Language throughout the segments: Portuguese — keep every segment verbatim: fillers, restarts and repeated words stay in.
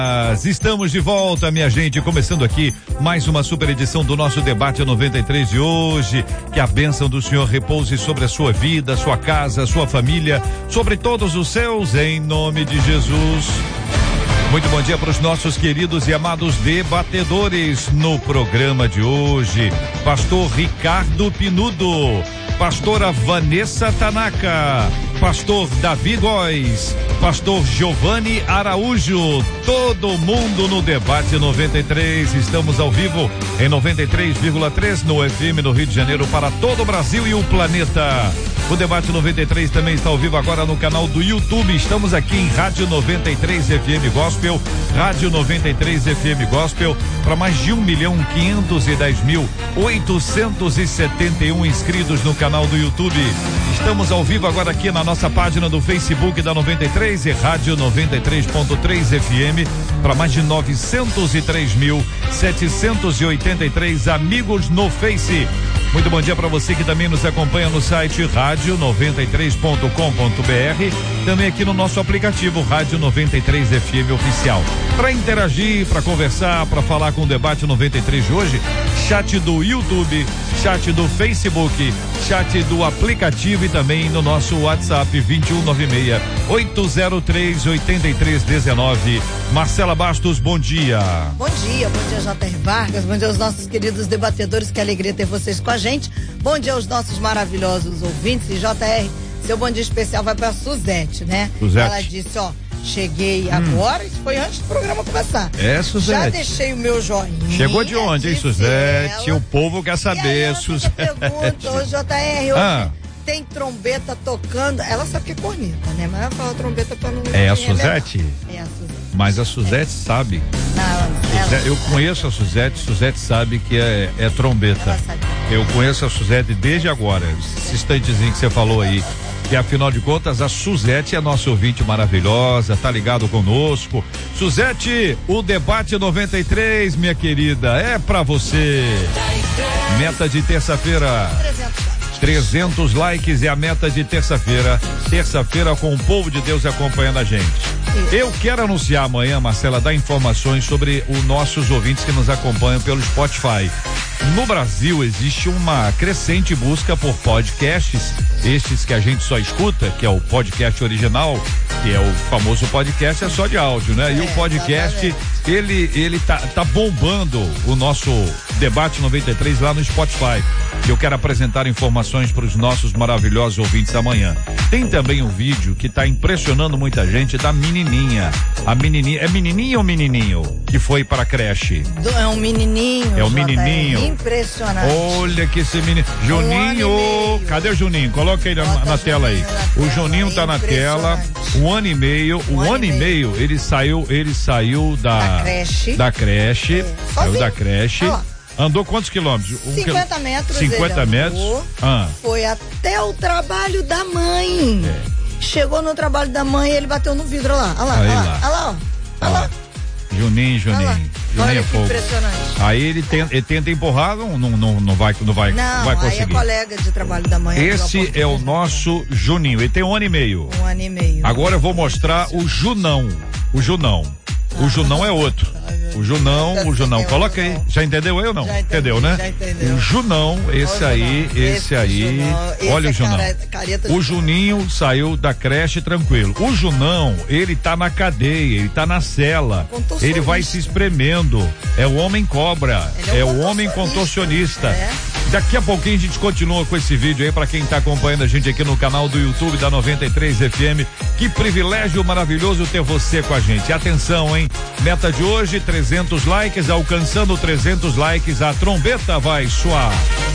Estamos de volta, minha gente, começando aqui mais uma super edição do nosso debate noventa e três de hoje. Que a bênção do Senhor repouse sobre a sua vida, sua casa, sua família, sobre todos os seus, em nome de Jesus. Muito bom dia para os nossos queridos e amados debatedores no programa de hoje. Pastor Ricardo Pinudo, pastora Vanessa Tanaka, pastor Davi Góes, pastor Giovanni Araújo, todo mundo no debate noventa e três. Estamos ao vivo em noventa e três vírgula três no F M no Rio de Janeiro para todo o Brasil e o planeta. O debate noventa e três também está ao vivo agora no canal do YouTube. Estamos aqui em Rádio noventa e três F M Gospel, Rádio noventa e três F M Gospel, para mais de um milhão quinhentos e dez mil oitocentos e setenta e um inscritos no canal do YouTube. Estamos ao vivo agora aqui na nossa página do Facebook da noventa e três e Rádio noventa e três ponto três F M para mais de novecentos e três mil setecentos e oitenta e três amigos no Face. Muito bom dia para você que também nos acompanha no site rádio noventa e três ponto com ponto br, também aqui no nosso aplicativo Rádio noventa e três F M Oficial. Para interagir, para conversar, para falar com o debate noventa e três de hoje, chat do YouTube, chat do Facebook, chat do aplicativo e também no nosso WhatsApp vinte e um nove seis, oito zero três, oito três um nove. Marcela Bastos, bom dia. Bom dia, bom dia J R Vargas, bom dia aos nossos queridos debatedores, que alegria ter vocês com a gente. Bom dia aos nossos maravilhosos ouvintes. E J R, seu bom dia especial vai pra Suzete, né? Suzete. Ela disse, ó, cheguei hum. agora, isso foi antes do programa começar. É, Suzete. Já deixei o meu joinha. Chegou de onde, hein, Suzete? Ela. O povo quer saber, Suzete. Pergunta, ô J R, ah. tem trombeta tocando? Ela sabe que é corneta, né? Mas ela fala trombeta pra não... É a Suzete? É a Suzete. Mas a Suzete é. sabe. Não, Suzete, eu conheço a Suzete, Suzete sabe que é, é trombeta. Eu conheço a Suzete desde agora, esse instantezinho que você falou aí. E afinal de contas, a Suzete é nossa ouvinte maravilhosa, tá ligado conosco. Suzete, o debate noventa e três, minha querida, é pra você. Meta de terça-feira. trezentos likes é a meta de terça-feira. Terça-feira com o povo de Deus acompanhando a gente. Eu quero anunciar amanhã, Marcela, dar informações sobre os nossos ouvintes que nos acompanham pelo Spotify. No Brasil existe uma crescente busca por podcasts, estes que a gente só escuta, que é o podcast original, que é o famoso podcast, é só de áudio, né? É, e o podcast, ele, ele tá, tá bombando o nosso debate noventa e três lá no Spotify. Eu quero apresentar informações para os nossos maravilhosos ouvintes amanhã. Tem também um vídeo que está impressionando muita gente da menininha. A menininha, é menininha ou menininho que foi para a creche? É um menininho. É um menininho. Impressionante. Olha que esse menino. Juninho, um cadê o Juninho? Coloca ele na, na tela aí. O Juninho tá na tela. Um ano e meio. Um, um ano e meio. meio. Ele saiu, ele saiu da, da creche. Da creche. É. Saiu da creche. Ah, andou quantos quilômetros? Um cinquenta metros. cinquenta metros. Ah. Foi até o trabalho da mãe. É. Chegou no trabalho da mãe e ele bateu no vidro lá. Olha lá, olha lá, olha lá, olha lá. Juninho, Juninho. Olha, Juninho olha é fogo. Impressionante. Aí ele tenta, ele tenta empurrar, não, não, não, não vai, não vai, não, vai conseguir. Aí é colega de trabalho da mãe. Esse é o nosso Juninho. Ele tem um ano e meio. Um ano e meio. Agora eu vou mostrar o Junão. O Junão. O Junão é outro. O Junão, o Junão. Coloca aí. Já entendeu eu não? Já entendi, entendeu, né? Já entendeu. O Junão, esse aí, esse aí. Olha o Junão. O Juninho saiu da creche tranquilo. O Junão, ele tá na cadeia, ele tá na cela. Ele vai se espremendo. É o homem cobra. É o homem contorcionista. Daqui a pouquinho a gente continua com esse vídeo aí pra quem tá acompanhando a gente aqui no canal do YouTube da noventa e três F M. Que privilégio maravilhoso ter você com a gente. Atenção, hein? Meta de hoje, trezentos likes, alcançando trezentos likes, a trombeta vai soar.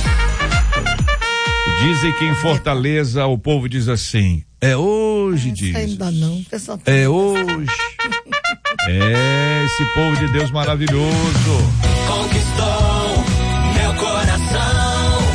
Dizem que em Fortaleza o povo diz assim, é hoje, diz. Ainda não, pessoal. É hoje. É, esse povo de Deus maravilhoso. Conquistou meu coração.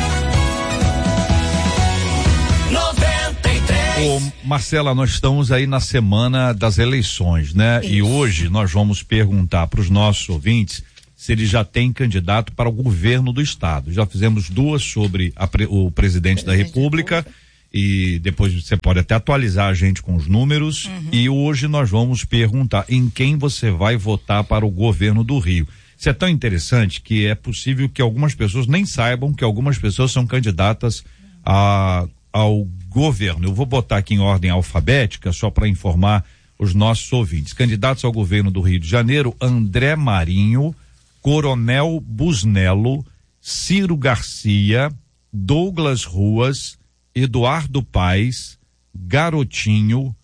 noventa e três. Ô, Marcela, nós estamos aí na semana das eleições, né? Isso. E hoje nós vamos perguntar para os nossos ouvintes se ele já tem candidato para o governo do estado. Já fizemos duas sobre a, o presidente da República e depois você pode até atualizar a gente com os números. Uhum. E hoje nós vamos perguntar em quem você vai votar para o governo do Rio. Isso é tão interessante que é possível que algumas pessoas nem saibam que algumas pessoas são candidatas a, ao governo. Eu vou botar aqui em ordem alfabética só para informar os nossos ouvintes. Candidatos ao governo do Rio de Janeiro: André Marinho, Coronel Busnello, Ciro Garcia, Douglas Ruas, Eduardo Paes, Garotinho,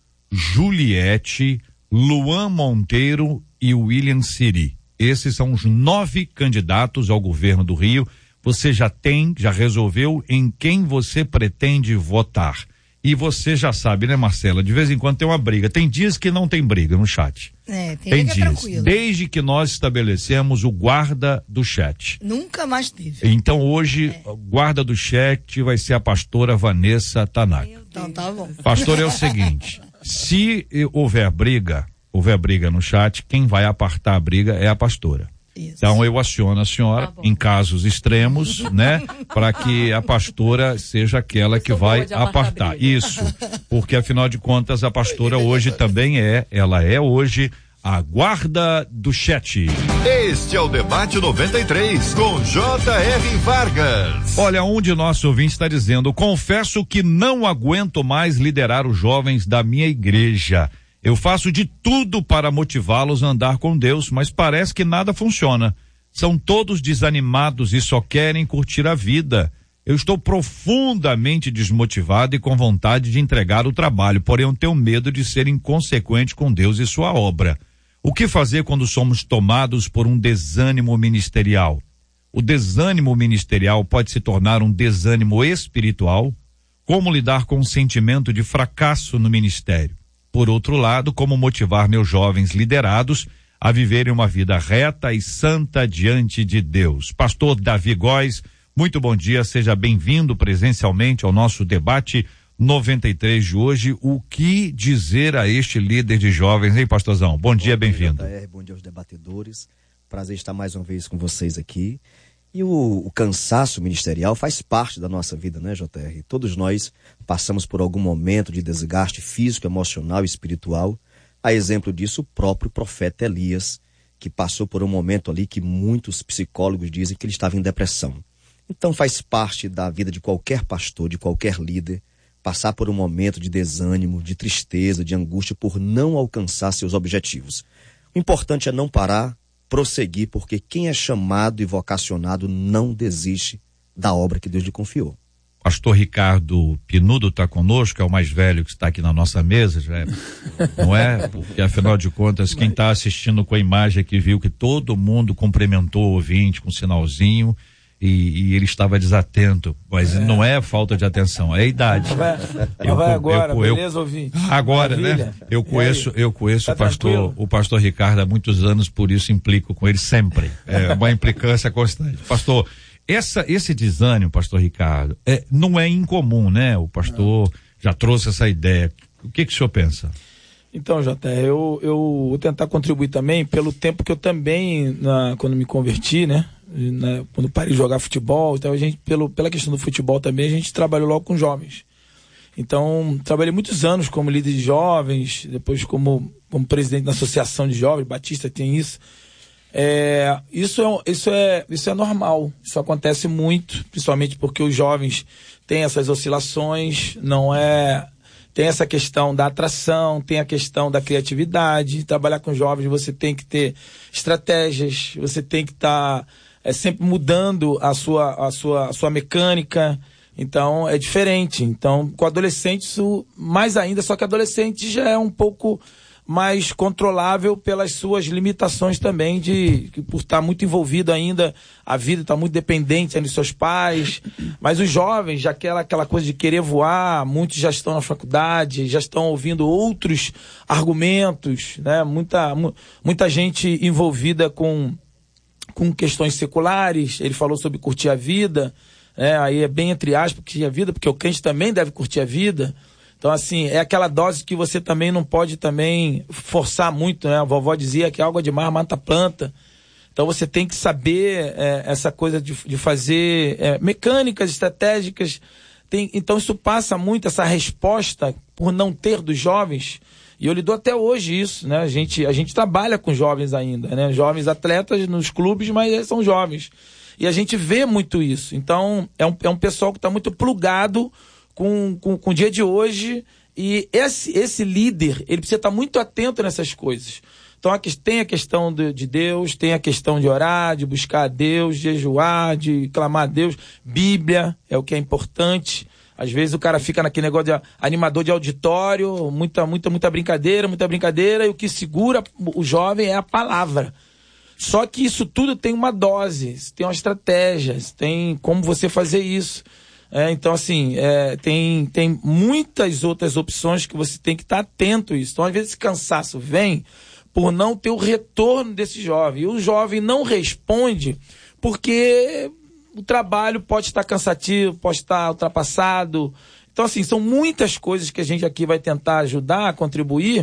Juliette, Luan Monteiro e William Siri. Esses são os nove candidatos ao governo do Rio. Você já tem, já resolveu em quem você pretende votar. E você já sabe, né, Marcela? De vez em quando tem uma briga. Tem dias que não tem briga no chat. É, tem, tem dias. Tranquilo. Desde que nós estabelecemos o guarda do chat. Nunca mais teve. Então hoje, é. o guarda do chat vai ser a pastora Vanessa Tanaka. Então tá bom. Pastor, é o seguinte, se houver briga, houver briga no chat, quem vai apartar a briga é a pastora. Isso. Então eu aciono a senhora tá em casos extremos, né? Para que a pastora seja aquela que vai apartar. Isso, porque afinal de contas a pastora hoje também é, ela é hoje a guarda do chat. Este é o Debate noventa e três com J R Vargas. Olha, um de nossos ouvintes está dizendo: confesso que não aguento mais liderar os jovens da minha igreja. Eu faço de tudo para motivá-los a andar com Deus, mas parece que nada funciona. São todos desanimados e só querem curtir a vida. Eu estou profundamente desmotivado e com vontade de entregar o trabalho, porém eu tenho medo de ser inconsequente com Deus e sua obra. O que fazer quando somos tomados por um desânimo ministerial? O desânimo ministerial pode se tornar um desânimo espiritual? Como lidar com o sentimento de fracasso no ministério? Por outro lado, como motivar meus jovens liderados a viverem uma vida reta e santa diante de Deus? Pastor Davi Góes, muito bom dia, seja bem-vindo presencialmente ao nosso debate noventa e três de hoje. O que dizer a este líder de jovens, hein, pastorzão? Bom, bom dia, bem-vindo. Bom dia aos debatedores, prazer estar mais uma vez com vocês aqui. E o, o cansaço ministerial faz parte da nossa vida, né, J R? Todos nós passamos por algum momento de desgaste físico, emocional e espiritual. A exemplo disso, o próprio profeta Elias, que passou por um momento ali que muitos psicólogos dizem que ele estava em depressão. Então faz parte da vida de qualquer pastor, de qualquer líder, passar por um momento de desânimo, de tristeza, de angústia por não alcançar seus objetivos. O importante é não parar, prosseguir, porque quem é chamado e vocacionado não desiste da obra que Deus lhe confiou. Pastor Ricardo Pinudo está conosco, é o mais velho que está aqui na nossa mesa, já é, não é? Porque afinal de contas, quem está assistindo com a imagem aqui viu que todo mundo cumprimentou o ouvinte com um sinalzinho e, e ele estava desatento, mas é. não é falta de atenção, é a idade. Vai, eu, vai agora, eu, eu, beleza, ouvinte? Agora, Maravilha. né? Eu conheço, eu conheço tá o pastor, tranquilo? o pastor Ricardo há muitos anos, por isso implico com ele sempre. É uma implicância constante. Pastor, essa, esse desânimo, pastor Ricardo, é, não é incomum, né? O pastor não. já trouxe essa ideia. O que que o senhor pensa? Então, J T, eu, eu vou tentar contribuir também pelo tempo que eu também, na, quando me converti, né? Na, quando parei de jogar futebol, então a gente, pelo, pela questão do futebol também, a gente trabalhou logo com jovens. Então, trabalhei muitos anos como líder de jovens, depois como, como presidente da associação de jovens, Batista tem isso. É, isso, é, isso, é, isso é normal, isso acontece muito, principalmente porque os jovens têm essas oscilações, não é... Tem essa questão da atração, tem a questão da criatividade. Trabalhar com jovens, você tem que ter estratégias, você tem que estar tá, é, sempre mudando a sua, a, sua, a sua mecânica. Então, é diferente. Então, com adolescentes, isso mais ainda, só que adolescente já é um pouco mais controlável pelas suas limitações também, de, de por estar muito envolvido ainda, a vida está muito dependente dos seus pais, mas os jovens, já aquela, aquela coisa de querer voar, muitos já estão na faculdade, já estão ouvindo outros argumentos, né? Muita, mu, muita gente envolvida com, com questões seculares. Ele falou sobre curtir a vida, né? Aí é bem entre aspas, curtir a vida, porque o crente também deve curtir a vida. Então, assim, é aquela dose que você também não pode também forçar muito, né? A vovó dizia que água de mar mata a planta. Então, você tem que saber é, essa coisa de, de fazer é, mecânicas estratégicas, tem, então isso passa muito, essa resposta por não ter dos jovens, e eu lido até hoje isso, né? A gente, a gente trabalha com jovens ainda, né? Jovens atletas nos clubes, mas eles são jovens. E a gente vê muito isso. Então, é um, é um pessoal que está muito plugado com, com, com o dia de hoje, e esse, esse líder, ele precisa estar muito atento nessas coisas. Então, tem a questão de, de Deus, tem a questão de orar, de buscar a Deus, de jejuar, de clamar a Deus. Bíblia é o que é importante. Às vezes o cara fica naquele negócio de animador de auditório, muita, muita, muita brincadeira, muita brincadeira, e o que segura o jovem é a palavra. Só que isso tudo tem uma dose, tem uma estratégia, tem como você fazer isso. É, então, assim, é, tem, tem muitas outras opções que você tem que estar atento a isso. Então, às vezes, esse cansaço vem por não ter o retorno desse jovem. E o jovem não responde porque o trabalho pode estar cansativo, pode estar ultrapassado. Então, assim, são muitas coisas que a gente aqui vai tentar ajudar, contribuir,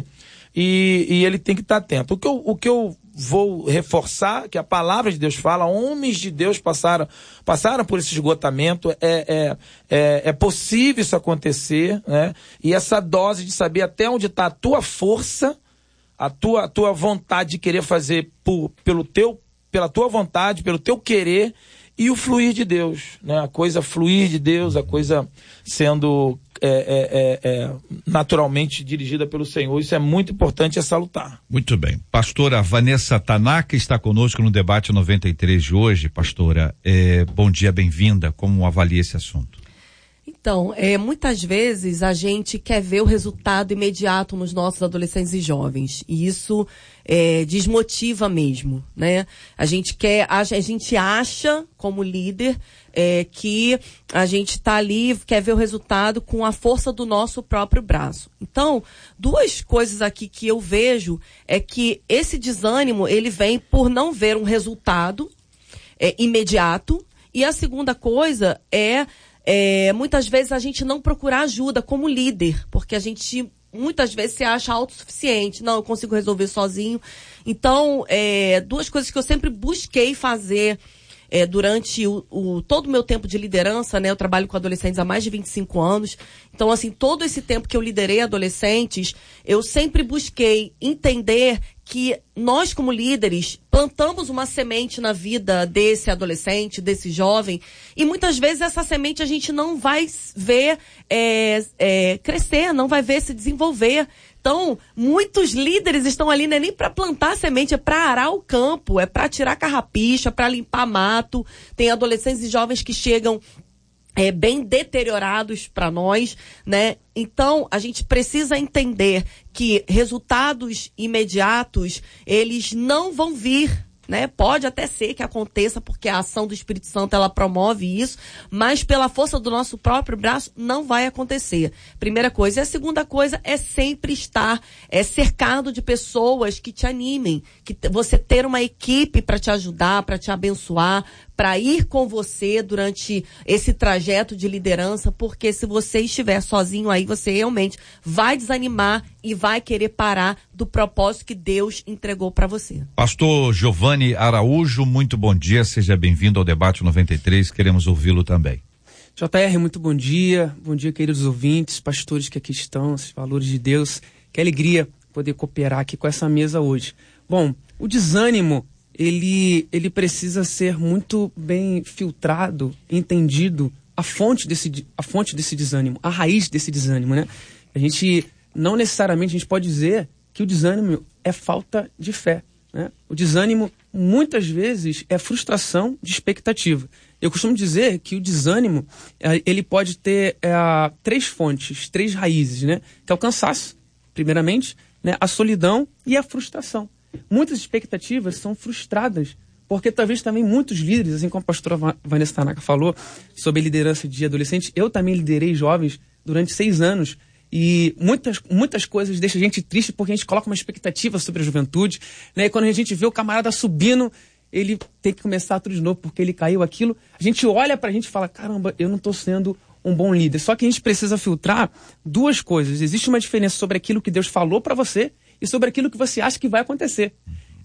e, e ele tem que estar atento. O que eu, o que eu vou reforçar, que a palavra de Deus fala, homens de Deus passaram, passaram por esse esgotamento, é, é, é, é possível isso acontecer, né? E essa dose de saber até onde está a tua força, a tua, a tua vontade de querer fazer por, pelo teu, pela tua vontade, pelo teu querer, e o fluir de Deus, né? A coisa fluir de Deus, a coisa sendo é, é, é, naturalmente dirigida pelo Senhor. Isso é muito importante, é salutar. Muito bem. Pastora Vanessa Tanaka está conosco no debate noventa e três de hoje. Pastora, é, bom dia, bem-vinda. Como avalia esse assunto? Então, é, muitas vezes a gente quer ver o resultado imediato nos nossos adolescentes e jovens. E isso é, desmotiva mesmo, né? A gente quer, a, a gente acha, como líder, é, que a gente está ali, quer ver o resultado com a força do nosso próprio braço. Então, duas coisas aqui que eu vejo é que esse desânimo, ele vem por não ver um resultado é, imediato. E a segunda coisa é... É, muitas vezes a gente não procurar ajuda como líder, porque a gente muitas vezes se acha autossuficiente. Não, eu consigo resolver sozinho. Então, é, duas coisas que eu sempre busquei fazer é, durante o, o, todo o meu tempo de liderança, né? Eu trabalho com adolescentes há mais de vinte e cinco anos. Então, assim, todo esse tempo que eu liderei adolescentes, eu sempre busquei entender que nós, como líderes, plantamos uma semente na vida desse adolescente, desse jovem, e muitas vezes essa semente a gente não vai ver é, é, crescer, não vai ver se desenvolver. Então, muitos líderes estão ali, não é nem para plantar a semente, é para arar o campo, é para tirar carrapicha, para limpar mato. Tem adolescentes e jovens que chegam É, bem deteriorados para nós, né? Então, a gente precisa entender que resultados imediatos, eles não vão vir, né? Pode até ser que aconteça, porque a ação do Espírito Santo, ela promove isso, mas pela força do nosso próprio braço, não vai acontecer. Primeira coisa. E a segunda coisa é sempre estar é, cercado de pessoas que te animem, que t- você ter uma equipe para te ajudar, para te abençoar, para ir com você durante esse trajeto de liderança, porque se você estiver sozinho aí, você realmente vai desanimar e vai querer parar do propósito que Deus entregou para você. Pastor Giovanni Araújo, muito bom dia, seja bem-vindo ao debate noventa e três, queremos ouvi-lo também. J R, muito bom dia, bom dia, queridos ouvintes, pastores que aqui estão, os valores de Deus, que alegria poder cooperar aqui com essa mesa hoje. Bom, o desânimo, ele, ele precisa ser muito bem filtrado, entendido, a fonte desse, a fonte desse desânimo, a raiz desse desânimo, né? A gente, não necessariamente, a gente pode dizer que o desânimo é falta de fé, né? O desânimo, muitas vezes, é frustração de expectativa. Eu costumo dizer que o desânimo, ele pode ter é, três fontes, três raízes, né? Que é o cansaço, primeiramente, né? A solidão e a frustração. Muitas expectativas são frustradas, porque talvez também muitos líderes, assim como a pastora Vanessa Tanaka falou sobre liderança de adolescentes, eu também liderei jovens durante seis anos, e muitas, muitas coisas deixam a gente triste porque a gente coloca uma expectativa sobre a juventude, né? E quando a gente vê o camarada subindo, ele tem que começar tudo de novo porque ele caiu aquilo, a gente olha pra gente e fala, caramba, eu não estou sendo um bom líder. Só que a gente precisa filtrar duas coisas. Existe uma diferença sobre aquilo que Deus falou para você e sobre aquilo que você acha que vai acontecer.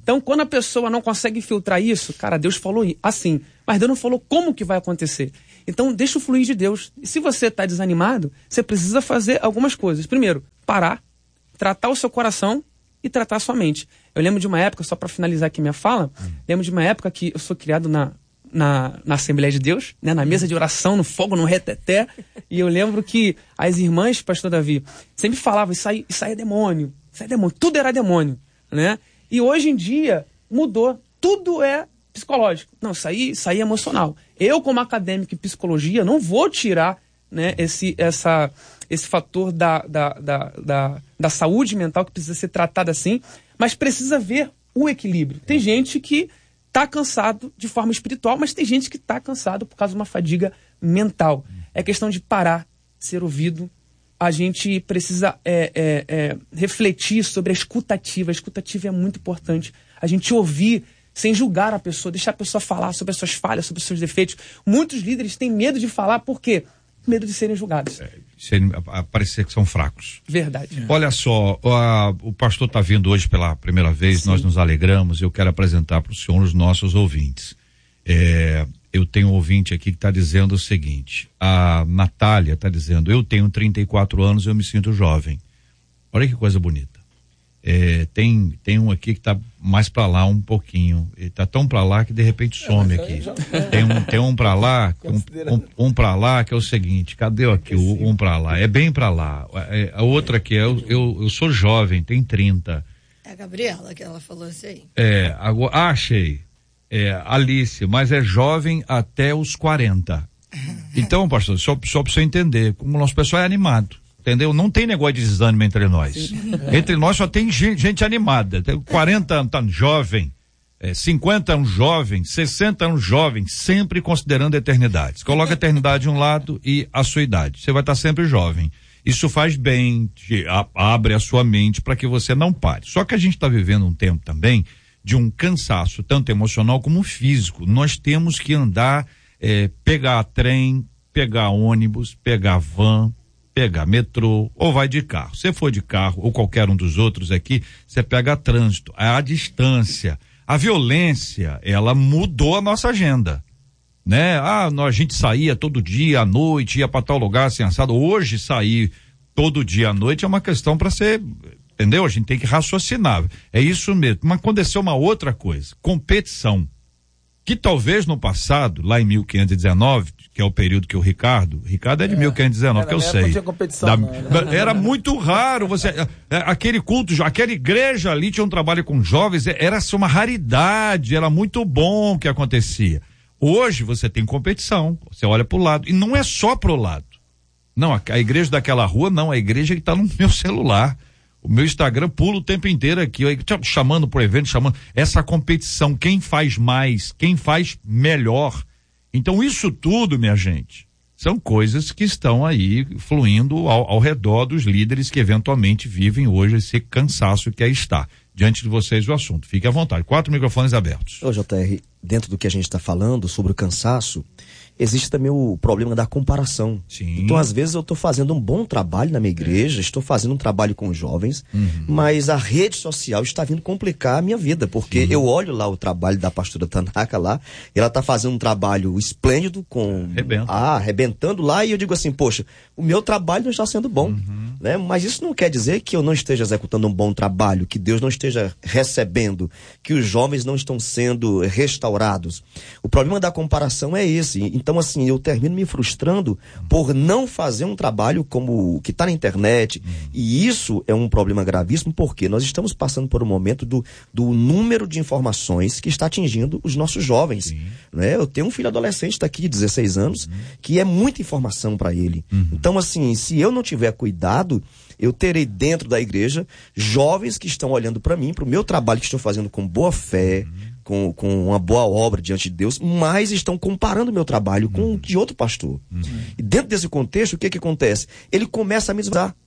Então, quando a pessoa não consegue filtrar isso, cara, Deus falou assim, mas Deus não falou como que vai acontecer. Então, deixa o fluir de Deus. E se você está desanimado, você precisa fazer algumas coisas. Primeiro, parar, tratar o seu coração e tratar a sua mente. Eu lembro de uma época, só para finalizar aqui minha fala, hum. lembro de uma época que eu sou criado na, na, na Assembleia de Deus, né, na mesa de oração, no fogo, no reteté, e eu lembro que as irmãs, pastor Davi, sempre falavam, isso aí, isso aí é demônio, isso aí é demônio, tudo era demônio, né? E hoje em dia mudou, tudo é psicológico. Não, isso aí, isso aí é emocional. Eu, como acadêmico em psicologia, não vou tirar, né, esse, essa, esse fator da, da, da, da, da saúde mental que precisa ser tratado assim, mas precisa ver o equilíbrio. Tem gente que está cansado de forma espiritual, mas tem gente que está cansado por causa de uma fadiga mental. É questão de parar, ser ouvido. A gente precisa é, é, é, refletir sobre a escutativa. A escutativa é muito importante. A gente ouvir sem julgar a pessoa, deixar a pessoa falar sobre as suas falhas, sobre os seus defeitos. Muitos líderes têm medo de falar, por quê? Medo de serem julgados. É, serem, a, parecer que são fracos. Verdade. Olha só, a, o pastor está vindo hoje pela primeira vez, Sim. Nós nos alegramos, eu quero apresentar para o senhor os nossos ouvintes. É, eu tenho um ouvinte aqui que está dizendo o seguinte, a Natália está dizendo, eu tenho trinta e quatro anos, eu me sinto jovem. Olha que coisa bonita. É, tem, tem um aqui que está mais para lá um pouquinho, ele tá tão para lá que de repente some é, aqui. Já... Tem um, tem um para lá, um, um, um para lá que é o seguinte, cadê aqui o um para lá? É bem para lá. É, a outra aqui é, eu, eu, eu sou jovem, tem trinta. É a Gabriela que ela falou isso aí. É, agora, ah, achei. É, Alice, mas é jovem até os quarenta. Então, pastor, só, só para você entender, como o nosso pessoal é animado. Entendeu? Não tem negócio de desânimo entre nós. É. Entre nós só tem gente, gente animada. Tem quarenta anos, tá jovem. É, cinquenta anos, jovem. sessenta anos, jovem. Sempre considerando a eternidade. Você coloca a eternidade de um lado e a sua idade. Você vai estar sempre jovem. Isso faz bem, te, a, abre a sua mente para que você não pare. Só que a gente está vivendo um tempo também de um cansaço, tanto emocional como físico. Nós temos que andar, é, pegar trem, pegar ônibus, pegar van, pegar metrô ou vai de carro. Se for de carro ou qualquer um dos outros aqui, você pega trânsito, a distância, a violência, ela mudou a nossa agenda, né? Ah, a gente saía todo dia à noite, ia para tal lugar assim assado. Hoje sair todo dia à noite é uma questão para ser, entendeu? A gente tem que raciocinar. É isso mesmo. Mas aconteceu uma outra coisa, competição. Que talvez no passado, lá em mil quinhentos e dezenove, que é o período que o Ricardo, Ricardo é de é, mil quinhentos e dezenove, que eu sei. Não tinha competição, da, não, era, era muito raro, você, é, aquele culto, aquela igreja ali tinha um trabalho com jovens, era assim, uma raridade, era muito bom o que acontecia. Hoje você tem competição, você olha pro lado, e não é só pro lado. Não, a, a igreja daquela rua, não, a igreja que tá no meu celular. O meu Instagram pula o tempo inteiro aqui, chamando pro evento, chamando essa competição, quem faz mais, quem faz melhor. Então isso tudo, minha gente, são coisas que estão aí fluindo ao, ao redor dos líderes que eventualmente vivem hoje esse cansaço que aí está. Diante de vocês o assunto. Fique à vontade. Quatro microfones abertos. Ô, J R, dentro do que a gente está falando sobre o cansaço, existe também o problema da comparação. Sim. Então, às vezes, eu estou fazendo um bom trabalho na minha igreja, é. estou fazendo um trabalho com jovens, uhum. mas a rede social está vindo complicar a minha vida, porque Sim. eu olho lá o trabalho da pastora Tanaka lá, e ela está fazendo um trabalho esplêndido, com Rebenta. ah, arrebentando lá, e eu digo assim, poxa, o meu trabalho não está sendo bom. Uhum. Né? Mas isso não quer dizer que eu não esteja executando um bom trabalho, que Deus não esteja recebendo, que os jovens não estão sendo restaurados. O problema da comparação é esse. Então, assim, eu termino me frustrando por não fazer um trabalho como o que está na internet. Uhum. E isso é um problema gravíssimo, porque nós estamos passando por um momento do, do número de informações que está atingindo os nossos jovens. Né? Eu tenho um filho adolescente, está aqui de dezesseis anos, uhum. que é muita informação para ele. Uhum. Então, assim, se eu não tiver cuidado, eu terei dentro da igreja jovens que estão olhando para mim, para o meu trabalho que estou fazendo com boa fé, uhum. com, com uma boa obra diante de Deus, mas estão comparando o meu trabalho com o uhum. de outro pastor. Uhum. E dentro desse contexto, o que que acontece? Ele começa a me desvalorizar.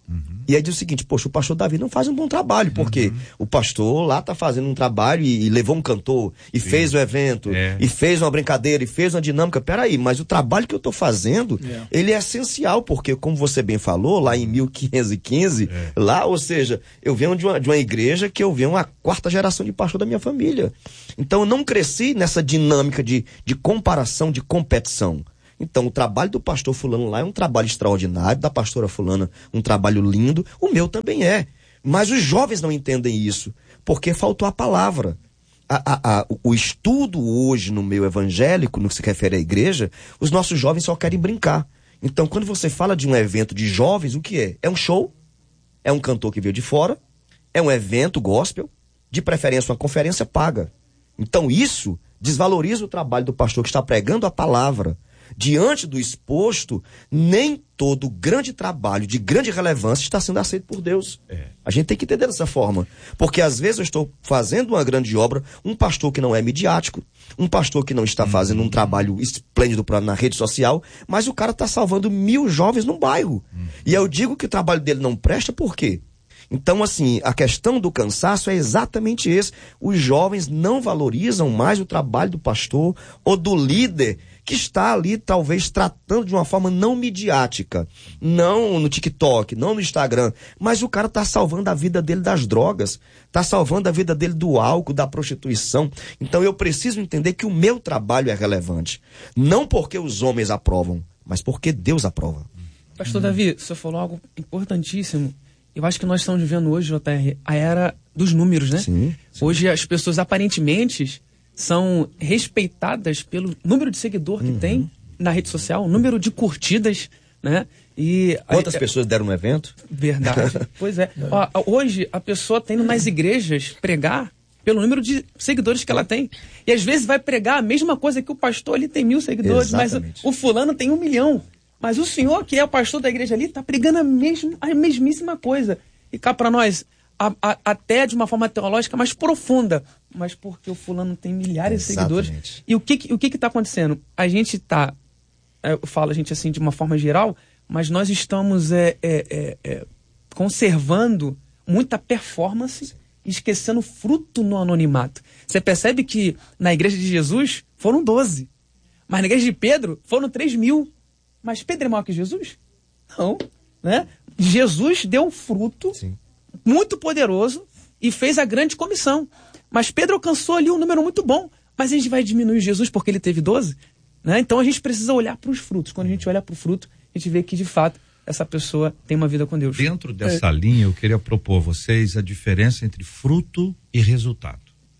Uhum. E aí diz o seguinte, poxa, o pastor Davi não faz um bom trabalho, porque uhum. o pastor lá tá fazendo um trabalho e, e levou um cantor, e Sim. fez o evento, é. e fez uma brincadeira, e fez uma dinâmica. Peraí, mas o trabalho que eu tô fazendo, é. ele é essencial, porque como você bem falou, lá em mil quinhentos e quinze, é. lá, ou seja, eu venho de uma, de uma igreja que eu venho a quarta geração de pastor da minha família. Então eu não cresci nessa dinâmica de, de comparação, de competição. Então, o trabalho do pastor fulano lá é um trabalho extraordinário, da pastora fulana um trabalho lindo, o meu também é. Mas os jovens não entendem isso, porque faltou a palavra. A, a, a, o estudo hoje no meio evangélico, no que se refere à igreja, os nossos jovens só querem brincar. Então, quando você fala de um evento de jovens, o que é? É um show, é um cantor que veio de fora, é um evento gospel, de preferência uma conferência paga. Então, isso desvaloriza o trabalho do pastor que está pregando a palavra. Diante do exposto, nem todo grande trabalho de grande relevância está sendo aceito por Deus. É. A gente tem que entender dessa forma. Porque às vezes eu estou fazendo uma grande obra, um pastor que não é midiático, um pastor que não está fazendo um trabalho esplêndido pra, na rede social, mas o cara está salvando mil jovens num bairro. Hum. E eu digo que o trabalho dele não presta, por quê? Então, assim, a questão do cansaço é exatamente esse. Os jovens não valorizam mais o trabalho do pastor ou do líder que está ali, talvez, tratando de uma forma não midiática, não no TikTok, não no Instagram, mas o cara está salvando a vida dele das drogas, está salvando a vida dele do álcool, da prostituição. Então eu preciso entender que o meu trabalho é relevante, não porque os homens aprovam, mas porque Deus aprova. Pastor hum. Davi, você falou algo importantíssimo. Eu acho que nós estamos vivendo hoje, J R, a era dos números, né? Sim, sim. Hoje as pessoas aparentemente são respeitadas pelo número de seguidor que uhum. tem na rede social, o número de curtidas, né? E quantas a, pessoas deram um evento? Verdade. Pois é. Ó, hoje a pessoa está indo nas igrejas pregar pelo número de seguidores que ela tem. E às vezes vai pregar a mesma coisa que o pastor ali tem mil seguidores, Exatamente. Mas o, o fulano tem um milhão. Mas o senhor, que é o pastor da igreja ali, está pregando a, mesma, a mesmíssima coisa. E cá para nós, a, a, até de uma forma teológica mais profunda, mas porque o fulano tem milhares Exatamente. De seguidores. E o que o que está acontecendo? A gente está, eu falo a gente assim de uma forma geral, mas nós estamos é, é, é, é, conservando muita performance, esquecendo fruto no anonimato. Você percebe que na igreja de Jesus foram doze, mas na igreja de Pedro foram três mil. Mas Pedro é maior que Jesus? Não, né? Jesus deu um fruto Sim. muito poderoso e fez a grande comissão. Mas Pedro alcançou ali um número muito bom. Mas a gente vai diminuir Jesus porque ele teve doze? Né? Então a gente precisa olhar para os frutos. Quando a gente olha para o fruto, a gente vê que de fato essa pessoa tem uma vida com Deus. Dentro dessa é. linha, eu queria propor a vocês a diferença entre fruto e resultado.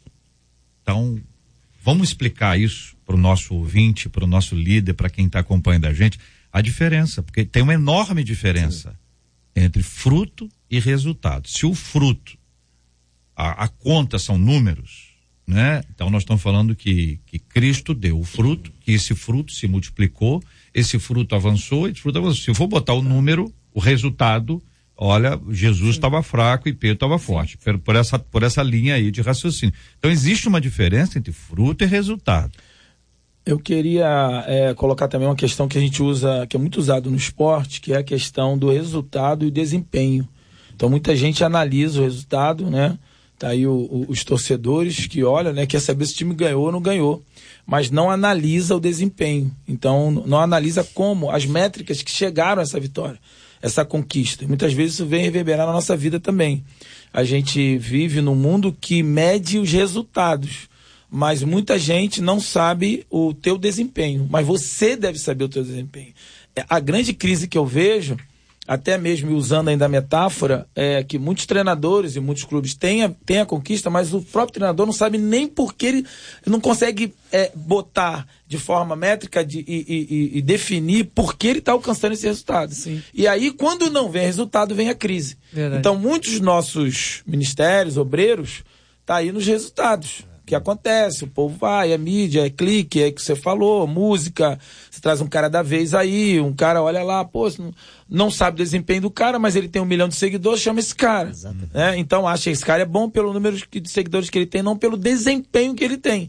Então, vamos explicar isso para o nosso ouvinte, para o nosso líder, para quem está acompanhando a gente, a diferença, porque tem uma enorme diferença Sim. entre fruto e resultado. Se o fruto, a, a conta são números, né? Então nós estamos falando que, que Cristo deu o fruto, que esse fruto se multiplicou, esse fruto avançou, esse fruto avançou. Se eu for botar o número, o resultado, olha, Jesus estava fraco e Pedro estava forte, por, por, essa, por essa linha aí de raciocínio. Então existe uma diferença entre fruto e resultado. Eu queria é, colocar também uma questão que a gente usa, que é muito usado no esporte, que é a questão do resultado e desempenho. Então muita gente analisa o resultado, né? Tá aí o, o, os torcedores que olham, né? Quer saber se o time ganhou ou não ganhou, mas não analisa o desempenho. Então não analisa como, as métricas que chegaram a essa vitória, essa conquista. Muitas vezes isso vem reverberar na nossa vida também. A gente vive num mundo que mede os resultados, mas muita gente não sabe o teu desempenho, mas você deve saber o teu desempenho. A grande crise que eu vejo, até mesmo usando ainda a metáfora, é que muitos treinadores e muitos clubes têm a, têm a conquista, mas o próprio treinador não sabe nem por que ele não consegue é, botar de forma métrica de, e, e, e definir por que ele está alcançando esse resultado. Sim. E aí, quando não vem resultado, vem a crise. Verdade. Então, muitos dos nossos ministérios, obreiros, tá aí nos resultados. Que acontece, o povo vai, é mídia, é clique, é que você falou, música, você traz um cara da vez aí, um cara olha lá, pô, não, não sabe o desempenho do cara, mas ele tem um milhão de seguidores, chama esse cara. Né? Então acha que esse cara é bom pelo número de seguidores que ele tem, não pelo desempenho que ele tem.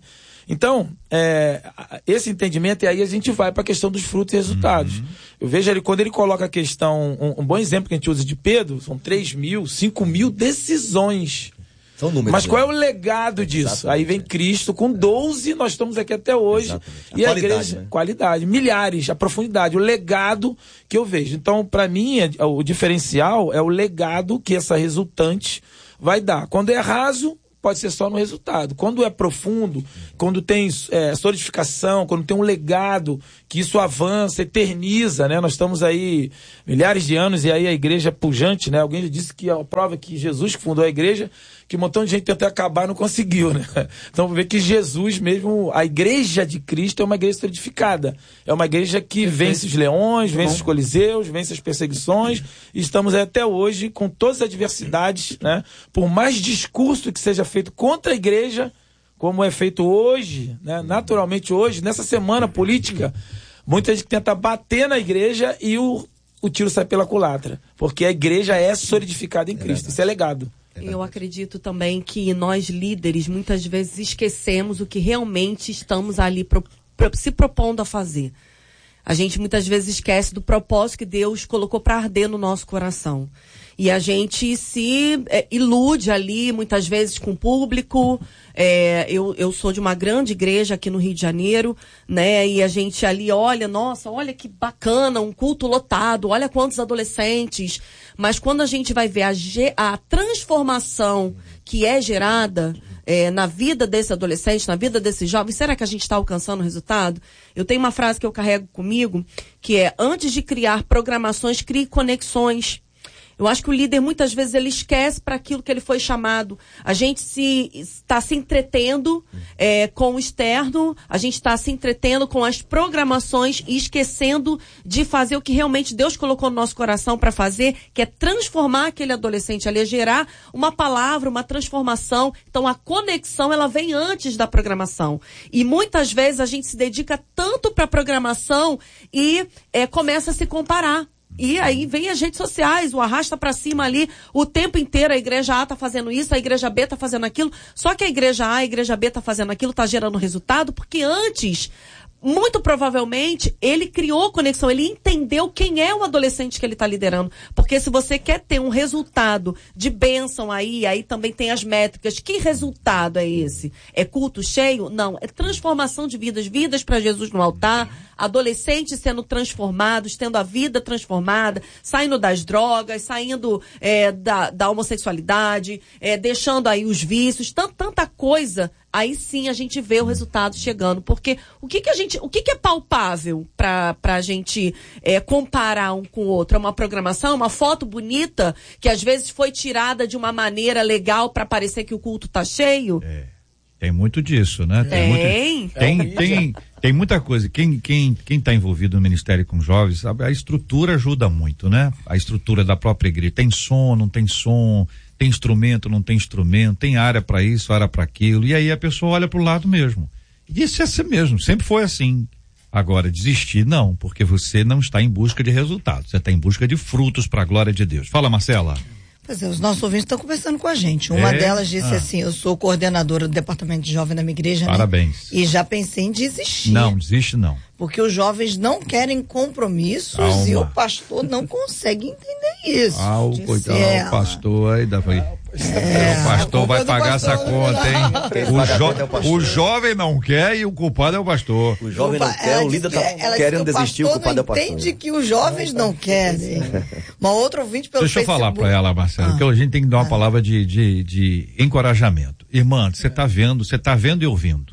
Então, é, esse entendimento, e aí a gente vai para a questão dos frutos e resultados. Uhum. Eu vejo ele, quando ele coloca a questão, um, um bom exemplo que a gente usa de Pedro, são três mil, cinco mil decisões. São números. Mas qual é o legado disso? Exatamente. Aí vem Cristo com doze, nós estamos aqui até hoje. Exatamente. E a, a igreja, né? Qualidade, milhares, a profundidade, o legado que eu vejo. Então, para mim, o diferencial é o legado que essa resultante vai dar. Quando é raso, pode ser só no resultado. Quando é profundo, quando tem é, solidificação, quando tem um legado, que isso avança, eterniza, né? Nós estamos aí milhares de anos e aí a igreja é pujante, né? Alguém já disse que a prova que Jesus que fundou a igreja, que um montão de gente tentou acabar e não conseguiu, né? Então, vê que Jesus mesmo, a igreja de Cristo é uma igreja solidificada. É uma igreja que vence os leões, vence os coliseus, vence as perseguições. E estamos aí até hoje com todas as adversidades, né? Por mais discurso que seja feito contra a igreja, como é feito hoje, né? Naturalmente hoje, nessa semana política, muita gente tenta bater na igreja e o, o tiro sai pela culatra. Porque a igreja é solidificada em Cristo. Isso é legado. Eu acredito também que nós líderes muitas vezes esquecemos o que realmente estamos ali pro, pro, se propondo a fazer. A gente muitas vezes esquece do propósito que Deus colocou para arder no nosso coração. E a gente se é, ilude ali, muitas vezes, com o público. É, eu, eu sou de uma grande igreja aqui no Rio de Janeiro, né? E a gente ali olha, nossa, olha que bacana, um culto lotado, olha quantos adolescentes. Mas quando a gente vai ver a, a transformação que é gerada é, na vida desse adolescente, na vida desse jovem, será que a gente está alcançando o resultado? Eu tenho uma frase que eu carrego comigo, que é: antes de criar programações, crie conexões. Eu acho que o líder, muitas vezes, ele esquece para aquilo que ele foi chamado. A gente se está se entretendo é, com o externo, a gente está se entretendo com as programações e esquecendo de fazer o que realmente Deus colocou no nosso coração para fazer, que é transformar aquele adolescente ali, é gerar uma palavra, uma transformação. Então, a conexão, ela vem antes da programação. E muitas vezes a gente se dedica tanto para a programação e é, começa a se comparar. E aí vem as redes sociais, o arrasta pra cima ali, o tempo inteiro a igreja A tá fazendo isso, a igreja B tá fazendo aquilo. Só que a igreja A, a igreja B tá fazendo aquilo, tá gerando resultado, porque antes, muito provavelmente, ele criou conexão, ele entendeu quem é o adolescente que ele está liderando. Porque se você quer ter um resultado de bênção aí, aí também tem as métricas. Que resultado é esse? É culto cheio? Não, é transformação de vidas, vidas para Jesus no altar, adolescentes sendo transformados, tendo a vida transformada, saindo das drogas, saindo é, da, da homossexualidade, é, deixando aí os vícios, tanta, tanta coisa. Aí sim a gente vê o resultado chegando. Porque o que, que a gente, o que, que é palpável para a gente é, comparar um com o outro? É uma programação, uma foto bonita que às vezes foi tirada de uma maneira legal para parecer que o culto tá cheio? É, tem muito disso, né? Tem. Muito, tem, é tem, tem muita coisa. Quem quem quem está envolvido no ministério com jovens, sabe? A estrutura ajuda muito, né? A estrutura da própria igreja. Tem som, não tem som. Tem instrumento, não tem instrumento, tem área para isso, área para aquilo, e aí a pessoa olha para o lado mesmo. E isso é assim mesmo, sempre foi assim. Agora, desistir não, porque você não está em busca de resultados, você está em busca de frutos para a glória de Deus. Fala, Marcela. Pois é, os nossos ouvintes estão conversando com a gente. Uma é? delas disse ah. assim: eu sou coordenadora do departamento de jovem da minha igreja. Parabéns. Né? E já pensei em desistir. Não, desiste não. Porque os jovens não querem compromissos Calma. e o pastor não consegue entender isso. Ah, o coitado, o pastor aí dá pra... é, o pastor vai pagar pastor essa conta, hein? O, jo... o jovem não quer e o culpado é o pastor. O jovem não quer, o líder tá querendo desistir, o culpado é o pastor. Entende que os jovens não querem. Uma outra ouvinte pelo Deixa Facebook. eu falar pra ela, Marcelo, ah. que a gente tem que dar uma ah. palavra de, de, de encorajamento. Irmã, você é. tá vendo, você tá vendo e ouvindo.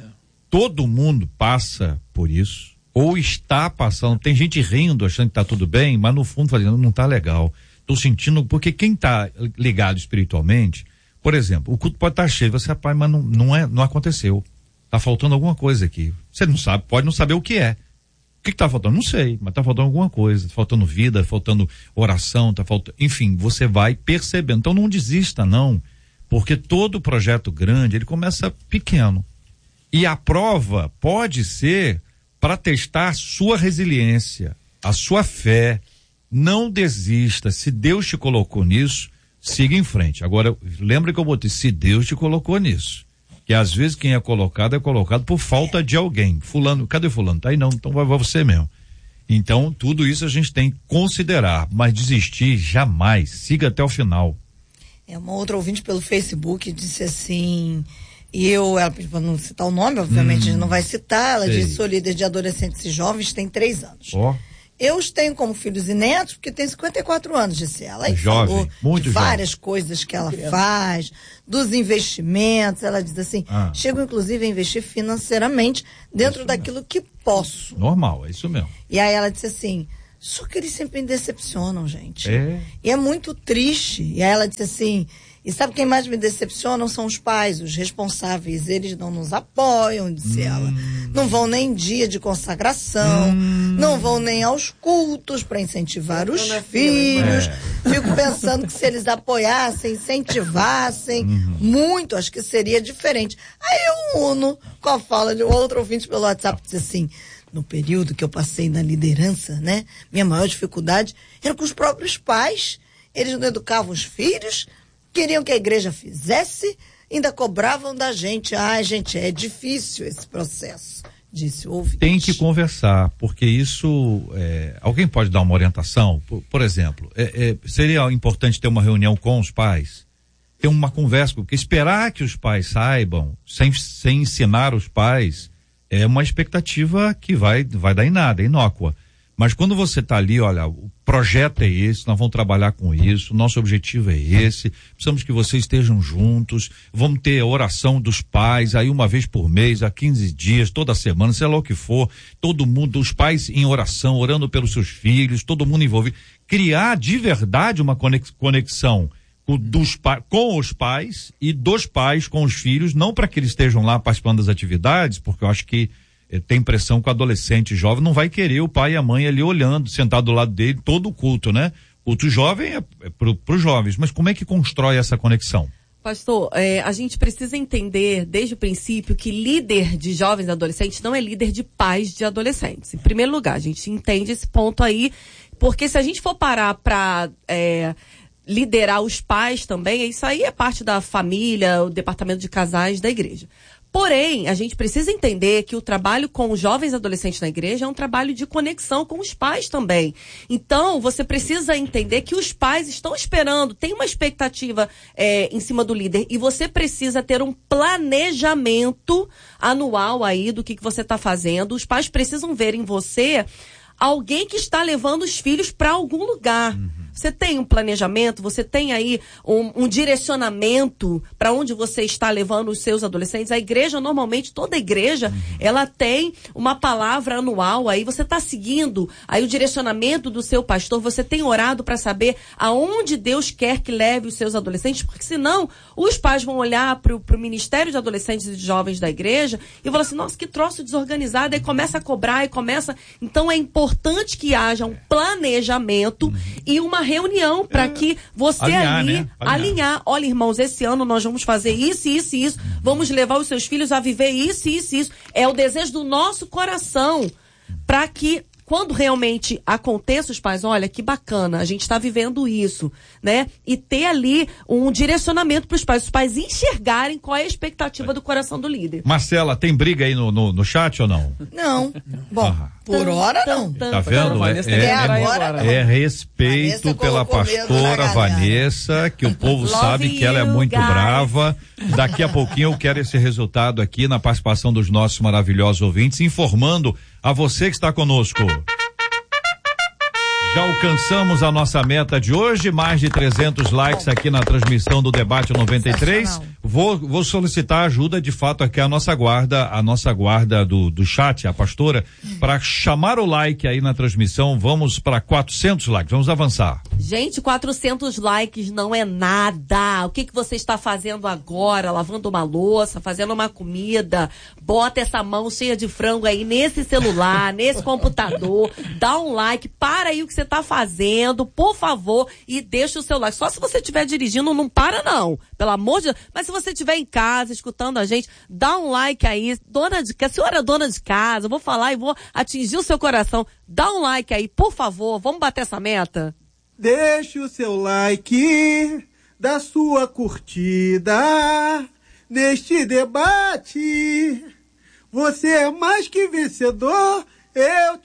Todo mundo passa por isso, ou está passando. Tem gente rindo, achando que tá tudo bem, mas no fundo fazendo, não tá legal. Tô sentindo, porque quem tá ligado espiritualmente, por exemplo, o culto pode estar tá cheio, você, rapaz, mas não, não é, não aconteceu. Tá faltando alguma coisa aqui. Você não sabe, pode não saber o que é. O que que tá faltando? Não sei, mas tá faltando alguma coisa. Tá faltando vida, tá faltando oração, tá faltando, enfim, você vai percebendo. Então não desista não, porque todo projeto grande, ele começa pequeno. E a prova pode ser para testar a sua resiliência, a sua fé. Não desista. Se Deus te colocou nisso, siga em frente. Agora, lembra que eu botei, se Deus te colocou nisso. Que às vezes quem é colocado é colocado por falta de alguém. Fulano, cadê fulano? Tá aí não, então vai, vai você mesmo. Então, tudo isso a gente tem que considerar, mas desistir jamais. Siga até o final. É, uma outra ouvinte pelo Facebook disse assim, e eu, ela pediu pra não citar o nome, obviamente hum, a gente não vai citar, ela sei. disse, sou líder de adolescentes e jovens, tem três anos. Ó. Oh. Eu os tenho como filhos e netos, porque tem cinquenta e quatro anos, disse ela. E jovem, falou muito de várias jovem. coisas que ela faz, dos investimentos. Ela diz assim, ah. chego inclusive a investir financeiramente dentro isso daquilo mesmo. que posso. Normal, é isso mesmo. E aí ela disse assim, só que eles sempre me decepcionam, gente. É. E é muito triste. E aí ela disse assim, e sabe quem mais me decepcionam? São os pais, os responsáveis. Eles não nos apoiam, disse hum. ela. Não vão nem em dia de consagração, hum. não vão nem aos cultos para incentivar os filhos. É. Fico pensando que se eles apoiassem, incentivassem uhum. muito, acho que seria diferente. Aí eu uno com a fala de outro ouvinte pelo WhatsApp, disse assim, no período que eu passei na liderança, né, minha maior dificuldade era com os próprios pais. Eles não educavam os filhos, queriam que a igreja fizesse, ainda cobravam da gente. Ai, gente, é difícil esse processo, disse o ouvinte. Tem que conversar, porque isso, é, alguém pode dar uma orientação? Por, por exemplo, é, é, seria importante ter uma reunião com os pais, ter uma conversa, porque esperar que os pais saibam, sem, sem ensinar os pais, é uma expectativa que vai, vai dar em nada, é inócua. Mas quando você está ali, olha, o projeto é esse, nós vamos trabalhar com isso, nosso objetivo é esse, precisamos que vocês estejam juntos, vamos ter a oração dos pais, aí uma vez por mês, há quinze dias, toda semana, sei lá o que for, todo mundo, os pais em oração, orando pelos seus filhos, todo mundo envolvido. Criar de verdade uma conexão dos pa- com os pais e dos pais com os filhos, não para que eles estejam lá participando das atividades, porque eu acho que tem impressão que o adolescente jovem não vai querer o pai e a mãe ali olhando, sentado do lado dele, todo o culto, né? Culto jovem é, é para os jovens, mas como é que constrói essa conexão? Pastor, é, a gente precisa entender desde o princípio que líder de jovens e adolescentes não é líder de pais de adolescentes. Em primeiro lugar, a gente entende esse ponto aí, porque se a gente for parar para é, liderar os pais também, isso aí é parte da família, o departamento de casais da igreja. Porém, a gente precisa entender que o trabalho com os jovens e adolescentes na igreja é um trabalho de conexão com os pais também. Então, você precisa entender que os pais estão esperando, tem uma expectativa é, em cima do líder e você precisa ter um planejamento anual aí do que, que você está fazendo. Os pais precisam ver em você alguém que está levando os filhos para algum lugar. Uhum. Você tem um planejamento, você tem aí um, um direcionamento para onde você está levando os seus adolescentes. A igreja, normalmente, toda igreja, uhum. ela tem uma palavra anual aí. Você está seguindo aí o direcionamento do seu pastor, você tem orado para saber aonde Deus quer que leve os seus adolescentes, porque senão os pais vão olhar para o Ministério de Adolescentes e de Jovens da igreja e falar assim, nossa, que troço desorganizado, aí começa a cobrar e começa... Então é importante que haja um planejamento uhum. e uma reunião para é, que você alinhar, ali né? alinhar. alinhar. Olha, irmãos, esse ano nós vamos fazer isso, isso e isso. Vamos levar os seus filhos a viver isso, isso e isso. É o desejo do nosso coração para que quando realmente aconteça, os pais, olha, que bacana, a gente está vivendo isso, né? E ter ali um direcionamento para os pais, os pais enxergarem qual é a expectativa do coração do líder. Marcela, tem briga aí no, no, no chat ou não? Não. Bom, ah. por hora não. Tá vendo? É, é, é, agora, é respeito pela pastora Vanessa, que o povo Love sabe que ela é muito guys. brava. Daqui a pouquinho eu quero esse resultado aqui na participação dos nossos maravilhosos ouvintes, informando a você que está conosco. Já alcançamos a nossa meta de hoje, mais de trezentos likes aqui na transmissão do Debate noventa e três. Vou, vou solicitar ajuda, de fato, aqui a nossa guarda, a nossa guarda do, do chat, a pastora, para chamar o like aí na transmissão. Vamos para quatrocentos likes, vamos avançar. Gente, quatrocentos likes não é nada. O que que você está fazendo agora? Lavando uma louça, fazendo uma comida? Bota essa mão cheia de frango aí nesse celular, nesse computador, dá um like, para aí o que você está fazendo, por favor, e deixa o seu like. Só se você estiver dirigindo, não para não, pelo amor de Deus. Mas se você estiver em casa, escutando a gente, dá um like aí, dona de casa, a senhora é dona de casa, eu vou falar e vou atingir o seu coração, dá um like aí, por favor, vamos bater essa meta? Deixe o seu like, da sua curtida, neste debate. Você é mais que vencedor, eu